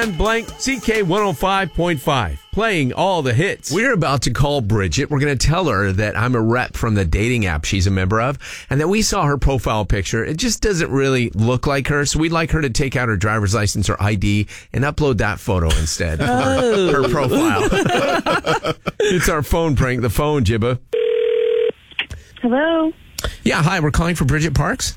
blank CK 105.5, playing all the hits. We're about to call Bridget. We're going to tell her that I'm a rep from the dating app she's a member of, and that we saw her profile picture. It just doesn't really look like her, so we'd like her to take out her driver's license or ID and upload that photo instead of her profile. It's our phone prank, the phone, Jibba. Hello. Yeah, hi, we're calling for Bridget Parks.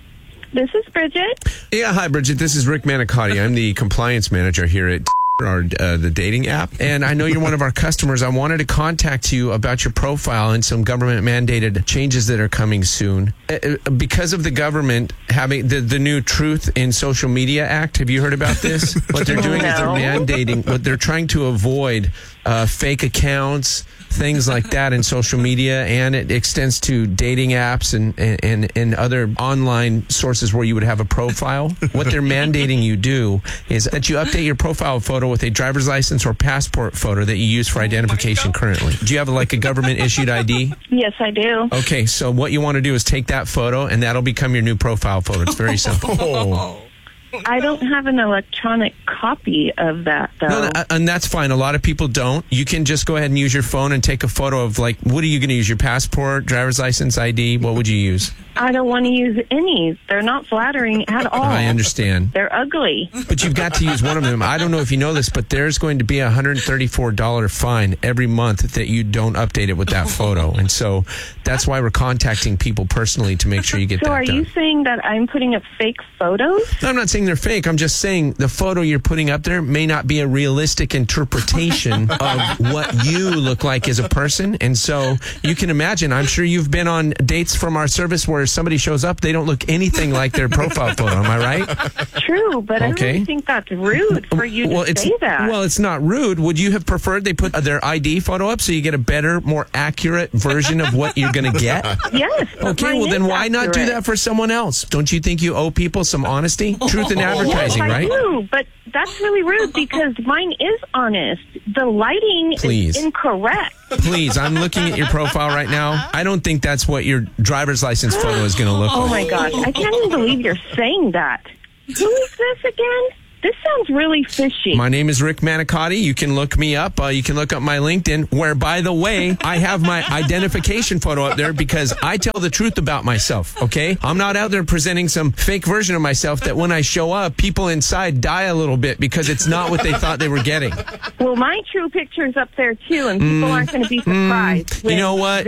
This is Bridget. Yeah, hi, Bridget. This is Rick Manicotti. I'm the compliance manager here at the dating app. And I know you're one of our customers. I wanted to contact you about your profile and some government-mandated changes that are coming soon. Because of the government having the new Truth in Social Media Act, have you heard about this? What they're doing is they're mandating, what they're trying to avoid fake accounts, things like that in social media, and it extends to dating apps and other online sources where you would have a profile. What they're mandating you do is that you update your profile photo with a driver's license or passport photo that you use for identification currently. Do you have like a government-issued ID? Yes, I do. Okay, so what you want to do is take that photo, and that'll become your new profile photo. It's very simple. I don't have an electronic copy of that, though. No, and that's fine. A lot of people don't. You can just go ahead and use your phone and take a photo of, like, what are you going to use? Your passport, driver's license, ID? What would you use? I don't want to use any. They're not flattering at all. I understand. They're ugly. But you've got to use one of them. I don't know if you know this, but there's going to be a $134 fine every month that you don't update it with that photo. And so that's why we're contacting people personally to make sure you get that done. So are you saying that I'm putting up fake photos? No, I'm not saying they're fake. I'm just saying the photo you're putting up there may not be a realistic interpretation of what you look like as a person. And so you can imagine, I'm sure you've been on dates from our service where somebody shows up, they don't look anything like their profile photo. Am I right? True, but I really think that's rude for you to say that. Well, it's not rude. Would you have preferred they put their ID photo up so you get a better, more accurate version of what you're going to get? Yes. Okay, well then why not do that for someone else? Don't you think you owe people some honesty? Truth in advertising, yes, right? I do, but that's really rude because mine is honest. The lighting is incorrect. Please, I'm looking at your profile right now. I don't think that's what your driver's license photo is going to look like. Oh, my gosh. I can't even believe you're saying that. Who is this again? This sounds really fishy. My name is Rick Manicotti. You can look me up. You can look up my LinkedIn, where, by the way, I have my identification photo up there because I tell the truth about myself, okay? I'm not out there presenting some fake version of myself that when I show up, people inside die a little bit because it's not what they thought they were getting. Well, my true picture's up there, too, and people aren't going to be surprised. You know what?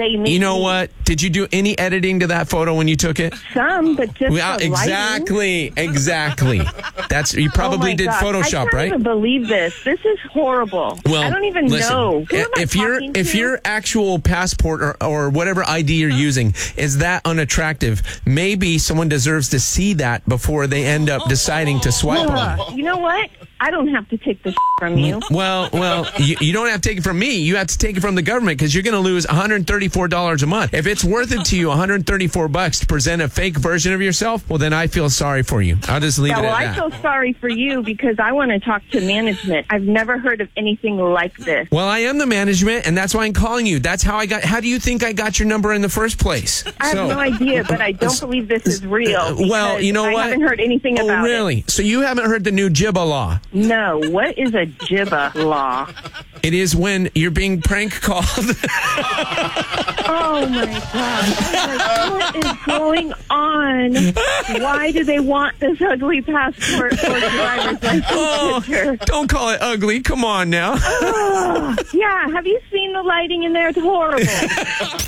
Did you do any editing to that photo when you took it? Some, but just Exactly. You probably did Photoshop, I can't even believe this. This is horrible. Well, I don't even know. If your actual passport or whatever ID you're using is that unattractive, maybe someone deserves to see that before they end up deciding to swipe on it. You know what? I don't have to take this from you. Well, you don't have to take it from me. You have to take it from the government because you're going to lose $134 a month. If it's worth it to you, $134 to present a fake version of yourself, well, then I feel sorry for you. I'll just leave it at that. I feel sorry for you because I want to talk to management. I've never heard of anything like this. Well, I am the management, and that's why I'm calling you. That's how how do you think I got your number in the first place? I have no idea, but I don't believe this is real. Well, you know what? I haven't heard anything about it. Oh, really? So you haven't heard the new JIBA law? No. What is a JIBA law? It is when you're being prank called. Oh, my God. What is going on? Why do they want this ugly passport or driver's license picture? Don't call it ugly. Come on now. Yeah, have you seen the lighting in there? It's horrible.